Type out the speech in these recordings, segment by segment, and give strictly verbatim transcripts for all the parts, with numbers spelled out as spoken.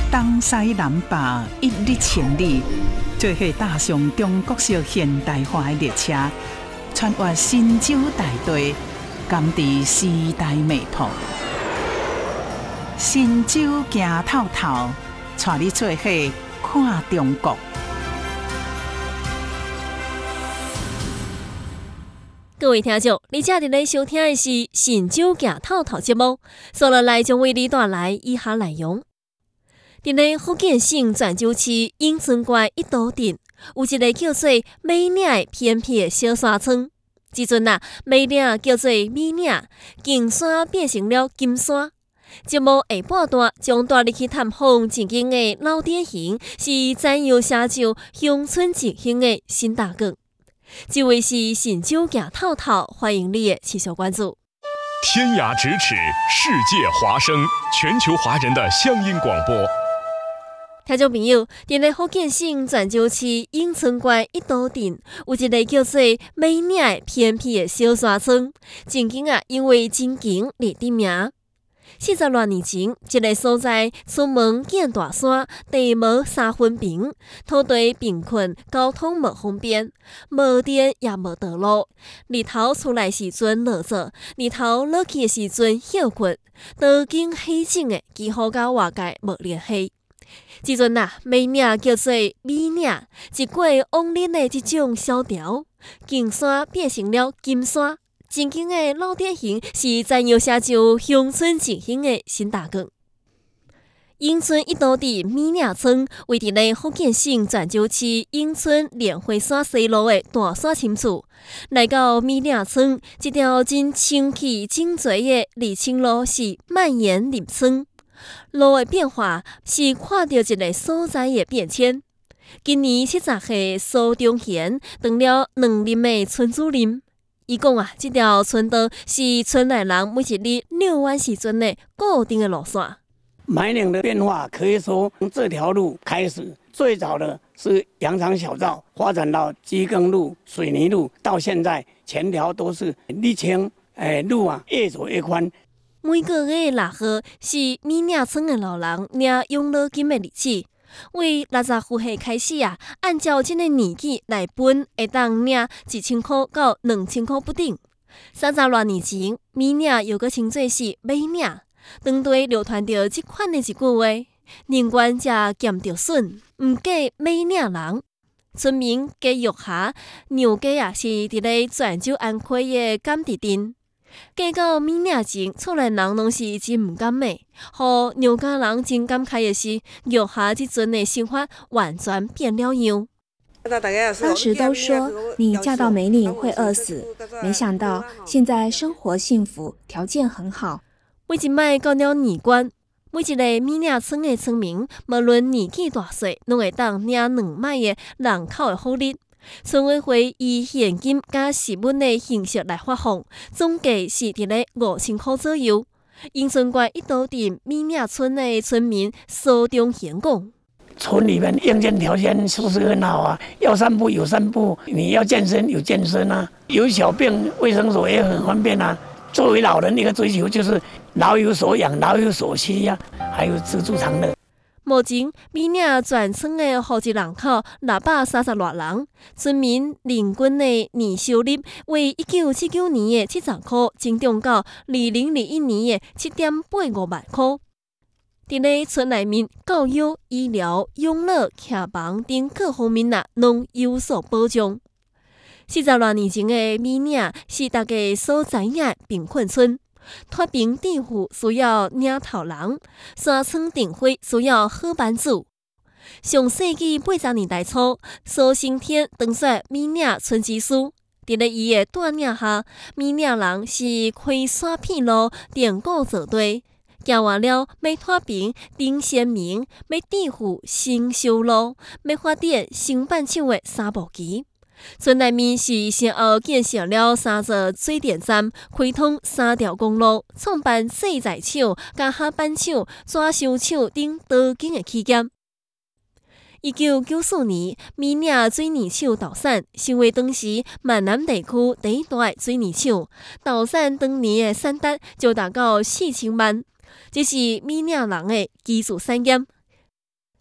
东西南北一日千里，做伙踏上中国式现代化的列车，穿越神州大地，感知时代脉搏。神州行透透，带你做伙看中国。 各位听众，你正伫咧收听的是《神州行透透》节目，所落来将为你带来以下内容。伫咧福建省泉州市永春县一岛镇，有一个叫做美岭的偏僻的小山村。即阵啊，美岭叫做美岭，金山变成了金山。节目下半段将带你去探访曾经的老典型，是展耀社州乡村振兴的新大港。这位是神州行透透，欢迎你的持续关注。 天涯咫尺，世界华声，全球华人的乡音广播。 听众朋友，伫咧福建省泉州市永春县一岛镇，有一个叫做美岭的偏僻的小山村，曾经啊因为真景而得名。四十多年前，这个所在出门见大山，地无三分平，土地贫困，交通无方便，无电也无道路。日头出来时阵落座，日头落去的时阵休困，道经黑静的，几乎甲外界无联系。即阵啊，美岭叫做美岭，一过往日的这种小调，金山变成了金山。曾经的老典型是展耀社州乡村振兴的新大港。永春一岛镇美岭村位伫咧福建省泉州市永春莲花山西路的大山深处。来到美岭村，这条真清气真侪的二清路是蔓延入村。路的变化是看到一个所在的变迁。今年七十岁苏中贤当了两任的村主任。伊讲啊，这条村道是村内人每一日遛弯时阵的固定的路线。 买岭的变化可以说从这条路开始，最早的是羊肠小道，发展到机耕路、水泥路，到现在全条都是沥青，诶、呃、路啊越走越宽。 每个月六号是美岭村的老人领养老金的日子。为六十岁岁开始啊，按照这个年纪来分，会当领一千块到两千块不等。三十多年前，美岭又搁称作是美岭，当地流传着这款的一句话：宁愿食咸着笋，毋嫁美岭人。村民家玉霞娘家啊，是伫咧泉州安溪的甘地镇。嫁到美岭前，厝内人拢是真毋甘的，互娘家人真感慨的是，玉霞即阵的生活完全变了样。 当时都说你嫁到美岭会饿死，没想到现在生活幸福，条件很好。 每一摆到了年关，每一个美岭村的村民，无论年纪大小，拢会当领两摆的人口的福利。村委会以现金加实物的形式来发放，总计是伫咧五千块左右。永春县一岛镇美岭村的村民苏中贤讲： 村里面硬件条件是不是很好啊？要散步有散步，你要健身有健身啊，有小病卫生所也很方便啊。作为老人，一个追求就是老有所养，老有所需呀、啊，还有知足常乐。 目前，美岭全村的户籍人口六百三十多人，村民人均的年收入为一九七九年的七十块，增长到二零二一年的七点八五万块。伫咧村内面，教育、医疗、养老、客房等各方面啊，拢有所保障。四十多年前的美岭是大家所知影的贫困村。脱贫致富需要领头人，山村电火需要好班主。上世纪八十年代初，苏新天当选美岭村支书，伫咧伊的带领下，美岭人是开山片路，电鼓做队，行完了要脱贫顶先民，要致富新修路，要发展新办厂的三步棋。村内面是先后建设了三座水电站，开通三条公路，创办细材厂、甲哈板厂、纸箱厂等多间的企业。一九九四年，美岭水泥厂投产，成为当时闽南地区第一大水泥厂。投产当年的产值就达到四千万，这是美岭人的基础产业。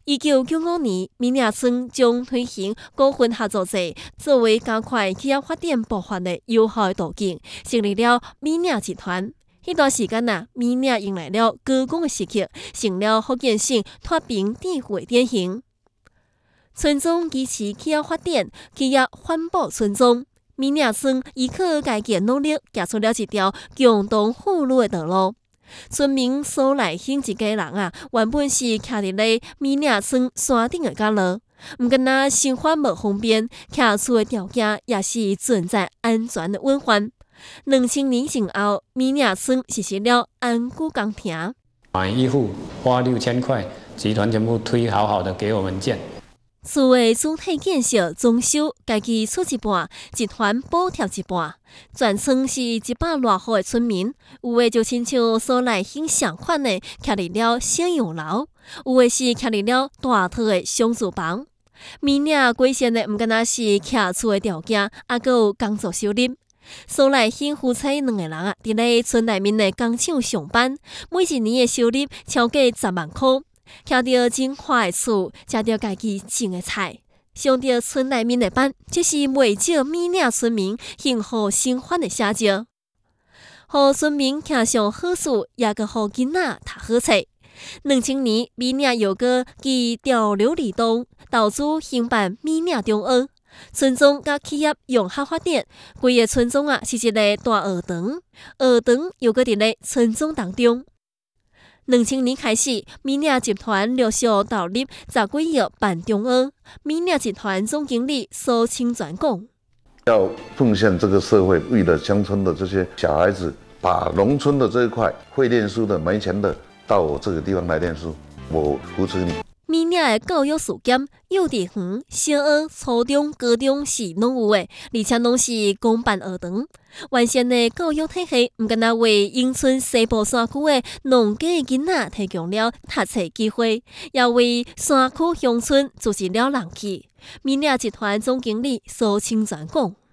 一九九五年，米岭村将推行股份合作制作为加快企业发展步伐的有效途径，成立了米岭集团。迄段时间啊，米岭迎来了高光的时刻，成了福建省脱贫致富的典型。村庄支持企业发展，企业环保村庄。米岭村依靠家己努力，行出了一条共同富裕的道路。村民苏来兴一家人啊，原本是徛伫咧米岭村山顶的角落，毋敢若生活无方便，徛厝的条件也是存在安全的隐患。两千年前后，米岭村实施了安居工程， 买一户花六千块，集团全部推好好的给我们建。 厝的主体建设装修，家己出一半，集团补贴一半。全村是一百多户的村民，有的就亲像所来兴相款的，徛伫了小洋楼；有的是徛伫了大套的商住房。米岭改善的毋敢若是徛厝的条件，还佫有工作收入。苏来兴夫妻两个人啊，伫咧村内面的工厂上班，每一年的收入超过十万块。徛着真花的厝，食着家己种的菜，上着村内面的班，这是袂少米岭村民幸福生活的写照。互村民徛上好厝，也佮互囡仔读好册。两千年，米岭又个以潮流理动，投资兴办米岭中学，村庄甲企业融合发展，规个村庄啊是一个大学堂，学堂又个伫咧村庄当中。两千年开始，米岭集团陆续投入十几亿办中学。米岭集团总经理苏清泉讲：“ 要奉献这个社会，为了乡村的这些小孩子，把农村的这一块会念书的、没钱的，到我这个地方来念书，我扶持你。” 米岭的教育事件，幼稚园、小学、初中、高中是拢有的，而且拢是公办学堂。完善的教育体系，毋敢若为永春西部山区的农家囡仔提供了读册机会，也为山区乡村组织了人气。米岭集团总经理苏清泉讲：“